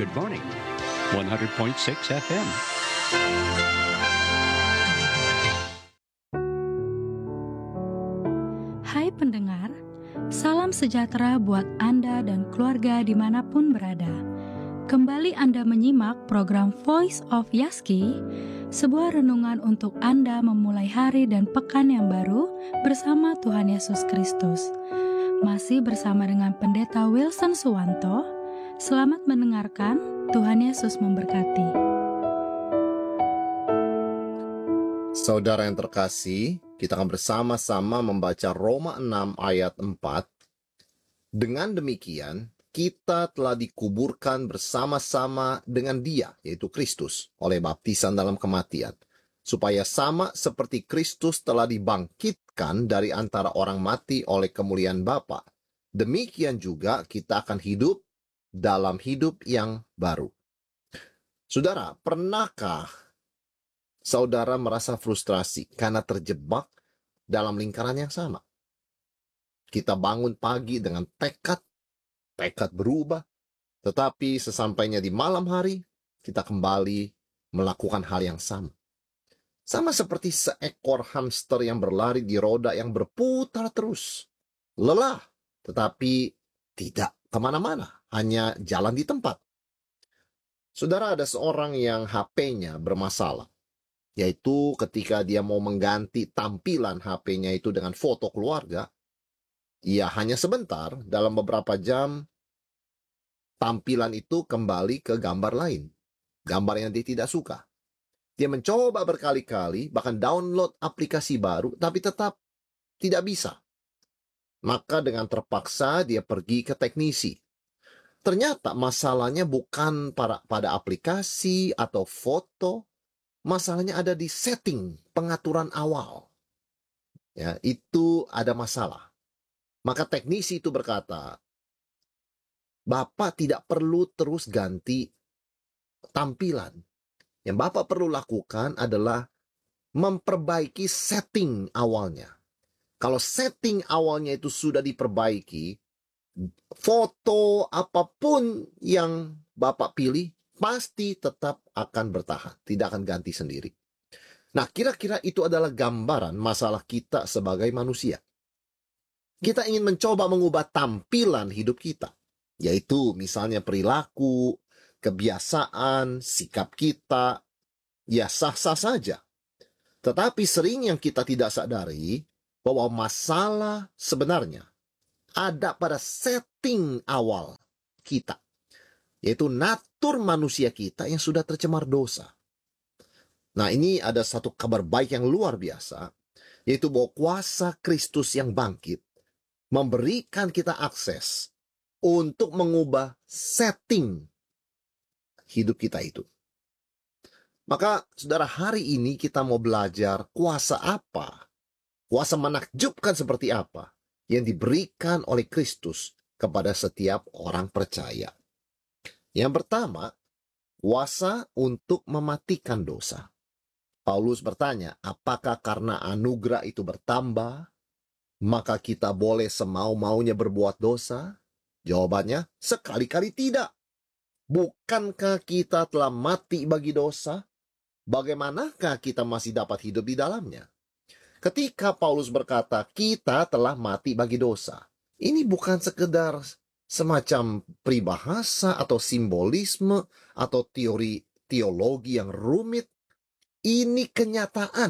Good morning. 100.6 FM. Hai pendengar, salam sejahtera buat Anda dan keluarga dimanapun berada. Kembali Anda menyimak program Voice of Yaski, sebuah renungan untuk Anda memulai hari dan pekan yang baru bersama Tuhan Yesus Kristus. Masih bersama dengan Pendeta Wilson Suwanto. Selamat mendengarkan, Tuhan Yesus memberkati. Saudara yang terkasih, kita akan bersama-sama membaca Roma 6 ayat 4. Dengan demikian, kita telah dikuburkan bersama-sama dengan Dia, yaitu Kristus, oleh baptisan dalam kematian, supaya sama seperti Kristus telah dibangkitkan dari antara orang mati oleh kemuliaan Bapa. Demikian juga kita akan hidup dalam hidup yang baru. Saudara, pernahkah saudara merasa frustrasi karena terjebak dalam lingkaran yang sama? Kita bangun pagi dengan tekad berubah, tetapi sesampainya di malam hari, kita kembali melakukan hal yang sama. Sama seperti seekor hamster yang berlari di roda yang berputar terus. Lelah, tetapi tidak kemana-mana, hanya jalan di tempat. Saudara, ada seorang yang HP-nya bermasalah, yaitu ketika dia mau mengganti tampilan HP-nya itu dengan foto keluarga, ya hanya sebentar, dalam beberapa jam, tampilan itu kembali ke gambar lain, gambar yang dia tidak suka. Dia mencoba berkali-kali, bahkan download aplikasi baru, tapi tetap tidak bisa. Maka dengan terpaksa dia pergi ke teknisi. Ternyata masalahnya bukan pada aplikasi atau foto, masalahnya ada di setting pengaturan awal. Ya, itu ada masalah. Maka teknisi itu berkata, Bapak tidak perlu terus ganti tampilan. Yang Bapak perlu lakukan adalah memperbaiki setting awalnya. Kalau setting awalnya itu sudah diperbaiki, foto apapun yang Bapak pilih pasti tetap akan bertahan, tidak akan ganti sendiri. Nah, kira-kira itu adalah gambaran masalah kita sebagai manusia. Kita ingin mencoba mengubah tampilan hidup kita, yaitu misalnya perilaku, kebiasaan, sikap kita, ya sah-sah saja. Tetapi sering yang kita tidak sadari bahwa masalah sebenarnya ada pada setting awal kita, yaitu natur manusia kita yang sudah tercemar dosa. Nah, ini ada satu kabar baik yang luar biasa, yaitu bahwa kuasa Kristus yang bangkit memberikan kita akses untuk mengubah setting hidup kita itu. Maka, saudara, hari ini kita mau belajar kuasa apa, kuasa menakjubkan seperti apa yang diberikan oleh Kristus kepada setiap orang percaya. Yang pertama, kuasa untuk mematikan dosa. Paulus bertanya, apakah karena anugerah itu bertambah, maka kita boleh semau-maunya berbuat dosa? Jawabannya, sekali-kali tidak. Bukankah kita telah mati bagi dosa? Bagaimanakah kita masih dapat hidup di dalamnya? Ketika Paulus berkata, kita telah mati bagi dosa, ini bukan sekedar semacam peribahasa atau simbolisme atau teologi yang rumit. Ini kenyataan.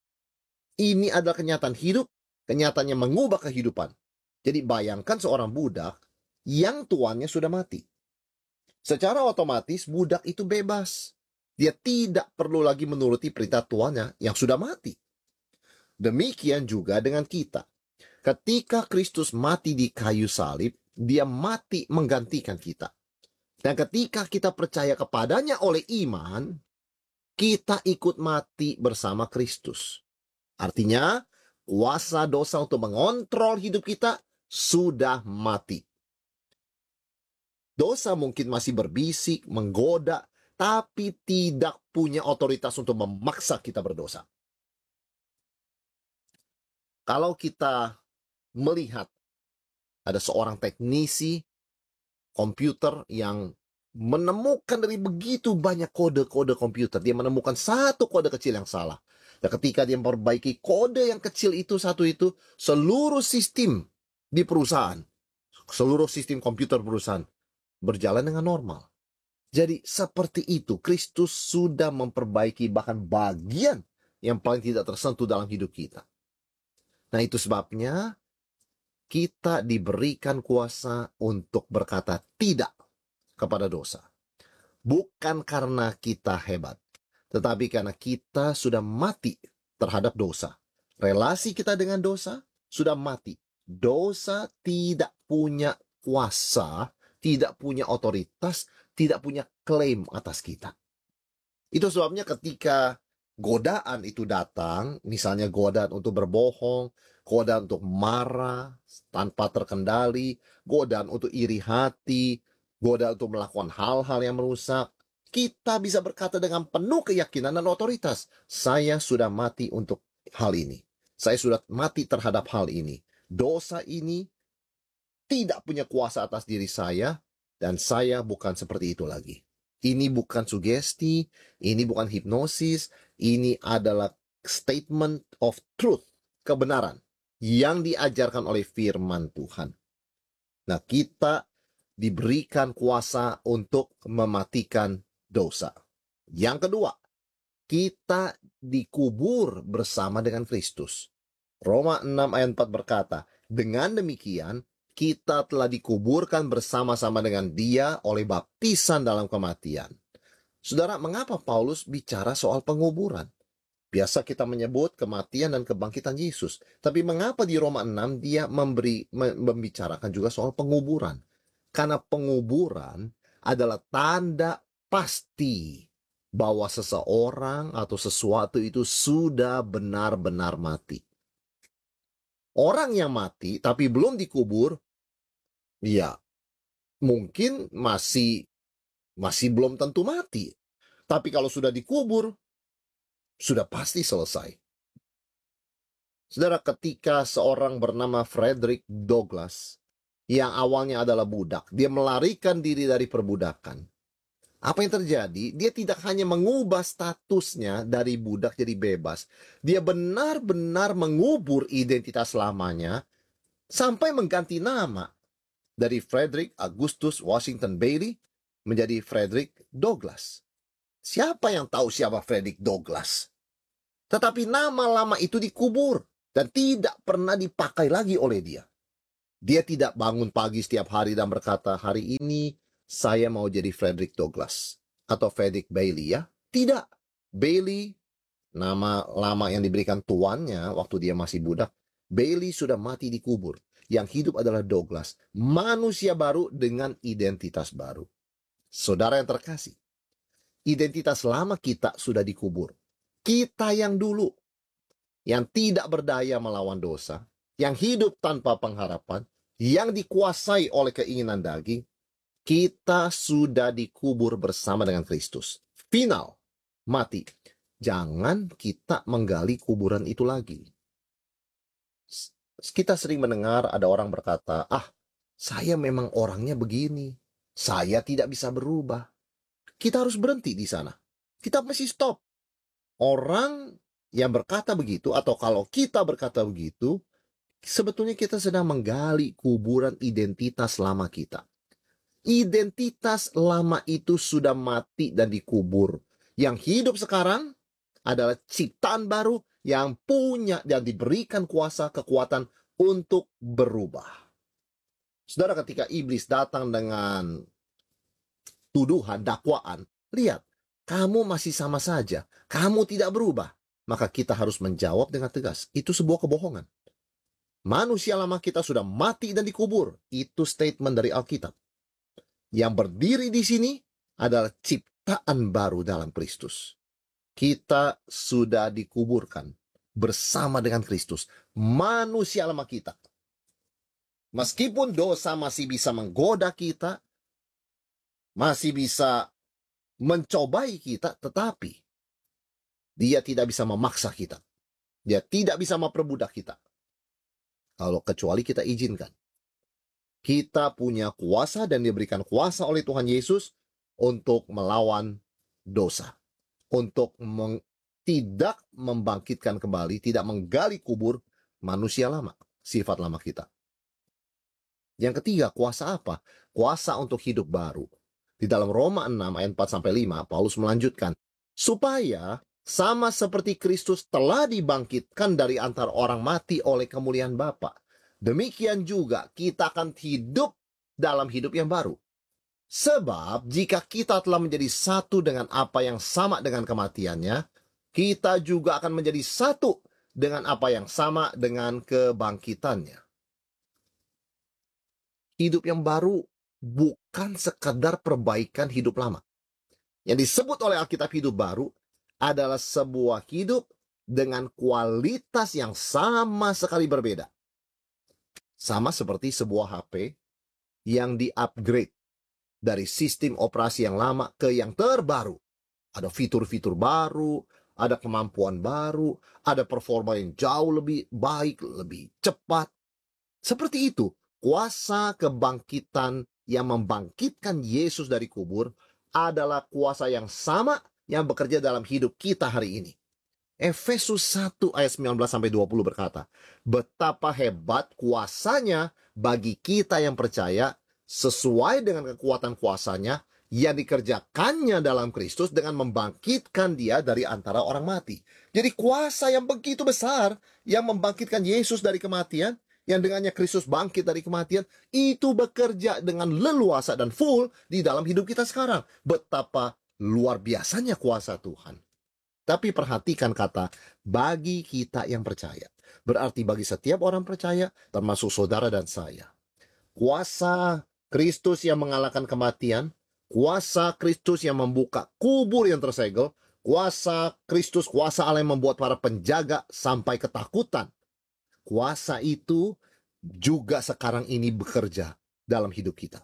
Ini adalah kenyataan hidup, kenyataan yang mengubah kehidupan. Jadi bayangkan seorang budak yang tuannya sudah mati. Secara otomatis budak itu bebas. Dia tidak perlu lagi menuruti perintah tuannya yang sudah mati. Demikian juga dengan kita. Ketika Kristus mati di kayu salib, dia mati menggantikan kita. Dan ketika kita percaya kepadanya oleh iman, kita ikut mati bersama Kristus. Artinya, kuasa dosa untuk mengontrol hidup kita sudah mati. Dosa mungkin masih berbisik, menggoda, tapi tidak punya otoritas untuk memaksa kita berdosa. Kalau kita melihat ada seorang teknisi komputer yang menemukan dari begitu banyak kode-kode komputer, dia menemukan satu kode kecil yang salah. Dan ketika dia memperbaiki kode yang kecil itu satu itu, seluruh sistem di perusahaan, seluruh sistem komputer perusahaan berjalan dengan normal. Jadi seperti itu, Kristus sudah memperbaiki bahkan bagian yang paling tidak tersentuh dalam hidup kita. Nah, itu sebabnya kita diberikan kuasa untuk berkata tidak kepada dosa. Bukan karena kita hebat, tetapi karena kita sudah mati terhadap dosa. Relasi kita dengan dosa sudah mati. Dosa tidak punya kuasa, tidak punya otoritas, tidak punya klaim atas kita. Itu sebabnya ketika godaan itu datang, misalnya godaan untuk berbohong, godaan untuk marah tanpa terkendali, godaan untuk iri hati, godaan untuk melakukan hal-hal yang merusak, kita bisa berkata dengan penuh keyakinan dan otoritas, saya sudah mati untuk hal ini. Saya sudah mati terhadap hal ini. Dosa ini tidak punya kuasa atas diri saya, dan saya bukan seperti itu lagi. Ini bukan sugesti, ini bukan hipnosis, ini adalah statement of truth, kebenaran yang diajarkan oleh firman Tuhan. Nah, kita diberikan kuasa untuk mematikan dosa. Yang kedua, kita dikubur bersama dengan Kristus. Roma 6 ayat 4 berkata, dengan demikian, kita telah dikuburkan bersama-sama dengan Dia oleh baptisan dalam kematian. Saudara, mengapa Paulus bicara soal penguburan? Biasa kita menyebut kematian dan kebangkitan Yesus. Tapi mengapa di Roma 6 dia membicarakan juga soal penguburan? Karena penguburan adalah tanda pasti bahwa seseorang atau sesuatu itu sudah benar-benar mati. Orang yang mati tapi belum dikubur, ya mungkin masih belum tentu mati. Tapi kalau sudah dikubur, sudah pasti selesai. Saudara, ketika seorang bernama Frederick Douglass, yang awalnya adalah budak, dia melarikan diri dari perbudakan. Apa yang terjadi? Dia tidak hanya mengubah statusnya dari budak jadi bebas. Dia benar-benar mengubur identitas lamanya sampai mengganti nama dari Frederick Augustus Washington Bailey menjadi Frederick Douglass. Siapa yang tahu siapa Frederick Douglass? Tetapi nama lama itu dikubur dan tidak pernah dipakai lagi oleh dia. Dia tidak bangun pagi setiap hari dan berkata, hari ini saya mau jadi Frederick Douglass atau Frederick Bailey ya. Tidak. Bailey, nama lama yang diberikan tuannya waktu dia masih budak. Bailey sudah mati dikubur. Yang hidup adalah Douglass, manusia baru dengan identitas baru. Saudara yang terkasih, identitas lama kita sudah dikubur. Kita yang dulu, yang tidak berdaya melawan dosa, yang hidup tanpa pengharapan, yang dikuasai oleh keinginan daging, kita sudah dikubur bersama dengan Kristus. Final, mati. Jangan kita menggali kuburan itu lagi. Kita sering mendengar ada orang berkata, saya memang orangnya begini. Saya tidak bisa berubah. Kita harus berhenti di sana. Kita mesti stop. Orang yang berkata begitu, atau kalau kita berkata begitu, sebetulnya kita sedang menggali kuburan identitas lama kita. Identitas lama itu sudah mati dan dikubur. Yang hidup sekarang adalah ciptaan baru yang punya dan diberikan kuasa kekuatan untuk berubah. Saudara, ketika iblis datang dengan tuduhan, dakwaan, lihat, kamu masih sama saja, kamu tidak berubah. Maka kita harus menjawab dengan tegas, itu sebuah kebohongan. Manusia lama kita sudah mati dan dikubur. Itu statement dari Alkitab. Yang berdiri di sini adalah ciptaan baru dalam Kristus. Kita sudah dikuburkan bersama dengan Kristus. Manusia lama kita. Meskipun dosa masih bisa menggoda kita, masih bisa mencobai kita, tetapi dia tidak bisa memaksa kita. Dia tidak bisa memperbudak kita. Kalau kecuali kita izinkan. Kita punya kuasa dan diberikan kuasa oleh Tuhan Yesus untuk melawan dosa, untuk tidak membangkitkan kembali, tidak menggali kubur manusia lama, sifat lama kita. Yang ketiga, kuasa apa? Kuasa untuk hidup baru. Di dalam Roma 6 ayat 4-5, Paulus melanjutkan, supaya sama seperti Kristus telah dibangkitkan dari antara orang mati oleh kemuliaan Bapa, demikian juga kita akan hidup dalam hidup yang baru. Sebab jika kita telah menjadi satu dengan apa yang sama dengan kematiannya, kita juga akan menjadi satu dengan apa yang sama dengan kebangkitannya. Hidup yang baru bukan sekadar perbaikan hidup lama. Yang disebut oleh Alkitab hidup baru adalah sebuah hidup dengan kualitas yang sama sekali berbeda. Sama seperti sebuah HP yang di-upgrade dari sistem operasi yang lama ke yang terbaru. Ada fitur-fitur baru, ada kemampuan baru, ada performa yang jauh lebih baik, lebih cepat. Seperti itu, kuasa kebangkitan yang membangkitkan Yesus dari kubur adalah kuasa yang sama yang bekerja dalam hidup kita hari ini. Efesus 1 ayat 19-20 berkata, betapa hebat kuasanya bagi kita yang percaya sesuai dengan kekuatan kuasanya yang dikerjakannya dalam Kristus dengan membangkitkan dia dari antara orang mati. Jadi kuasa yang begitu besar yang membangkitkan Yesus dari kematian, yang dengannya Kristus bangkit dari kematian, itu bekerja dengan leluasa dan full di dalam hidup kita sekarang. Betapa luar biasanya kuasa Tuhan. Tapi perhatikan kata, bagi kita yang percaya. Berarti bagi setiap orang percaya, termasuk saudara dan saya. Kuasa Kristus yang mengalahkan kematian, kuasa Kristus yang membuka kubur yang tersegel, kuasa Kristus, kuasa Allah yang membuat para penjaga sampai ketakutan. Kuasa itu juga sekarang ini bekerja dalam hidup kita.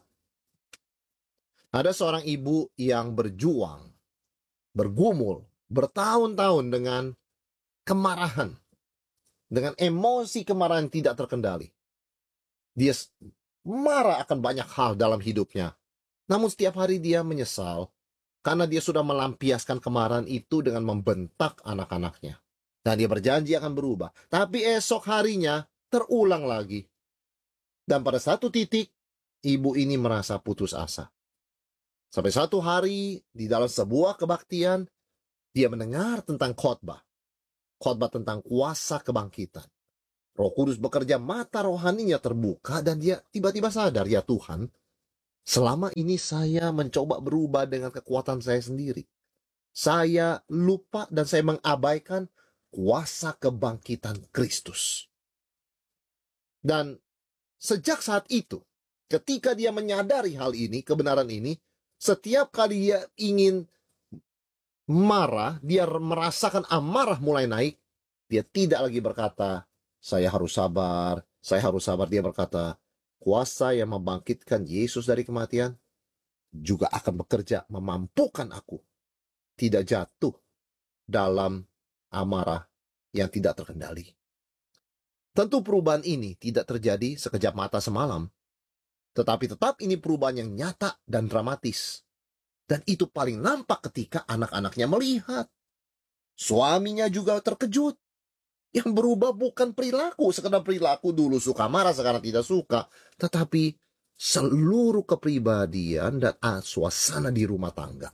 Ada seorang ibu yang berjuang, bergumul, bertahun-tahun dengan kemarahan, dengan emosi kemarahan tidak terkendali. Dia marah akan banyak hal dalam hidupnya. Namun setiap hari dia menyesal karena dia sudah melampiaskan kemarahan itu dengan membentak anak-anaknya. Dan dia berjanji akan berubah. Tapi esok harinya terulang lagi. Dan pada satu titik, ibu ini merasa putus asa. Sampai satu hari di dalam sebuah kebaktian, dia mendengar tentang khotbah. Khotbah tentang kuasa kebangkitan. Roh Kudus bekerja, mata rohaninya terbuka dan dia tiba-tiba sadar, ya Tuhan, selama ini saya mencoba berubah dengan kekuatan saya sendiri. Saya lupa dan saya mengabaikan kuasa kebangkitan Kristus. Dan sejak saat itu, ketika dia menyadari hal ini, kebenaran ini, setiap kali dia ingin marah, dia merasakan amarah mulai naik, dia tidak lagi berkata, saya harus sabar, saya harus sabar. Dia berkata, kuasa yang membangkitkan Yesus dari kematian juga akan bekerja memampukan aku tidak jatuh dalam amarah yang tidak terkendali. Tentu perubahan ini tidak terjadi sekejap mata semalam, tetapi tetap ini perubahan yang nyata dan dramatis. Dan itu paling nampak ketika anak-anaknya melihat. Suaminya juga terkejut. Yang berubah bukan perilaku, sekedar perilaku dulu suka marah, sekarang tidak suka. Tetapi seluruh kepribadian dan suasana di rumah tangga.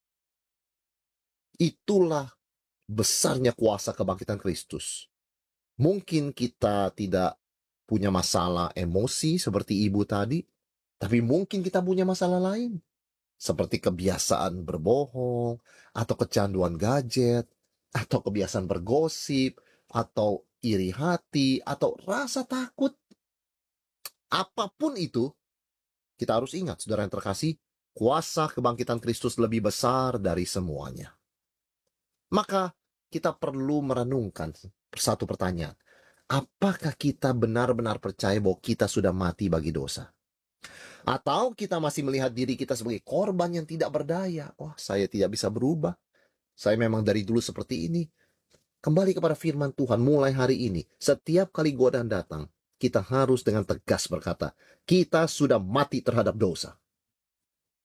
Itulah besarnya kuasa kebangkitan Kristus. Mungkin kita tidak punya masalah emosi seperti ibu tadi, tapi mungkin kita punya masalah lain. Seperti kebiasaan berbohong, atau kecanduan gadget, atau kebiasaan bergosip, atau iri hati, atau rasa takut. Apapun itu, kita harus ingat, saudara yang terkasih, kuasa kebangkitan Kristus lebih besar dari semuanya. Maka kita perlu merenungkan satu pertanyaan. Apakah kita benar-benar percaya bahwa kita sudah mati bagi dosa? Atau kita masih melihat diri kita sebagai korban yang tidak berdaya? Wah, saya tidak bisa berubah. Saya memang dari dulu seperti ini. Kembali kepada firman Tuhan mulai hari ini. Setiap kali godaan datang, kita harus dengan tegas berkata, kita sudah mati terhadap dosa.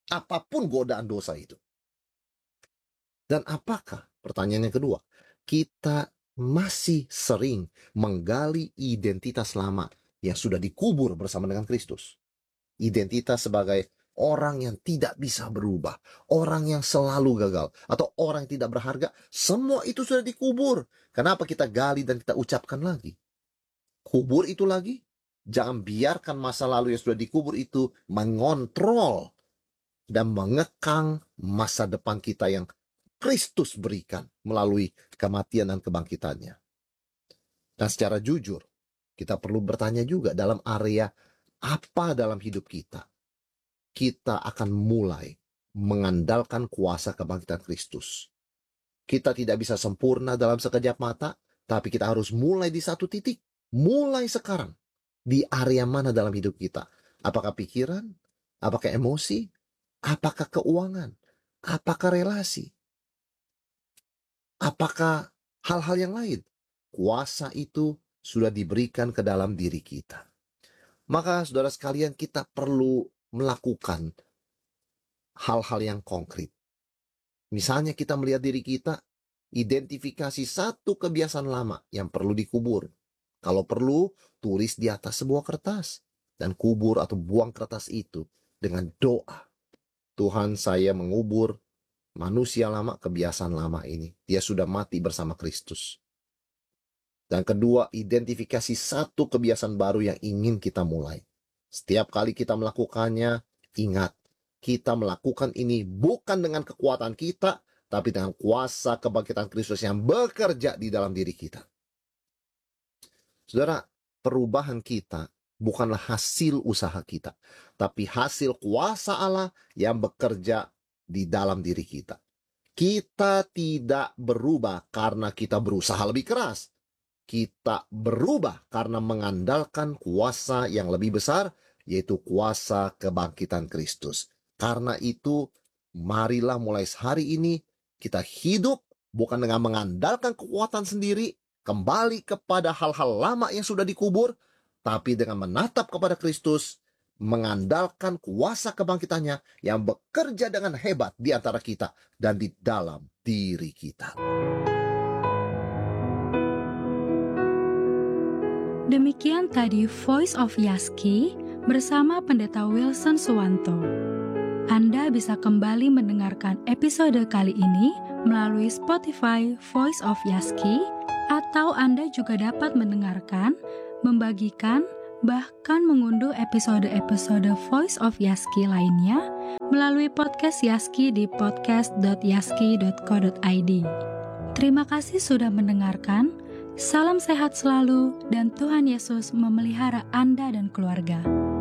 Apapun godaan dosa itu. Dan apakah, pertanyaan yang kedua, kita masih sering menggali identitas lama yang sudah dikubur bersama dengan Kristus? Identitas sebagai orang yang tidak bisa berubah, orang yang selalu gagal, atau orang yang tidak berharga, semua itu sudah dikubur. Kenapa kita gali dan kita ucapkan lagi? Kubur itu lagi. Jangan biarkan masa lalu yang sudah dikubur itu mengontrol dan mengekang masa depan kita yang Kristus berikan melalui kematian dan kebangkitannya. Dan secara jujur, kita perlu bertanya juga dalam area apa dalam hidup kita. Kita akan mulai mengandalkan kuasa kebangkitan Kristus. Kita tidak bisa sempurna dalam sekejap mata, tapi kita harus mulai di satu titik. Mulai sekarang. Di area mana dalam hidup kita? Apakah pikiran? Apakah emosi? Apakah keuangan? Apakah relasi? Apakah hal-hal yang lain? Kuasa itu sudah diberikan ke dalam diri kita. Maka saudara sekalian, kita perlu melakukan hal-hal yang konkret. Misalnya kita melihat diri kita, identifikasi satu kebiasaan lama yang perlu dikubur. Kalau perlu, tulis di atas sebuah kertas dan kubur atau buang kertas itu dengan doa. Tuhan, saya mengubur manusia lama, kebiasaan lama ini. Dia sudah mati bersama Kristus. Dan kedua, identifikasi satu kebiasaan baru yang ingin kita mulai. Setiap kali kita melakukannya, ingat, kita melakukan ini bukan dengan kekuatan kita, tapi dengan kuasa kebangkitan Kristus yang bekerja di dalam diri kita. Saudara, perubahan kita bukanlah hasil usaha kita, tapi hasil kuasa Allah yang bekerja di dalam diri kita. Kita tidak berubah karena kita berusaha lebih keras. Kita berubah karena mengandalkan kuasa yang lebih besar, yaitu kuasa kebangkitan Kristus. Karena itu, marilah mulai hari ini kita hidup bukan dengan mengandalkan kekuatan sendiri, kembali kepada hal-hal lama yang sudah dikubur, tapi dengan menatap kepada Kristus, mengandalkan kuasa kebangkitannya yang bekerja dengan hebat di antara kita dan di dalam diri kita. Demikian tadi Voice of Yaski bersama Pendeta Wilson Suwanto. Anda bisa kembali mendengarkan episode kali ini melalui Spotify Voice of Yaski, atau Anda juga dapat mendengarkan, membagikan, bahkan mengunduh episode-episode Voice of Yaski lainnya melalui podcast Yaski di podcast.yaski.co.id. Terima kasih sudah mendengarkan. Salam sehat selalu dan Tuhan Yesus memelihara Anda dan keluarga.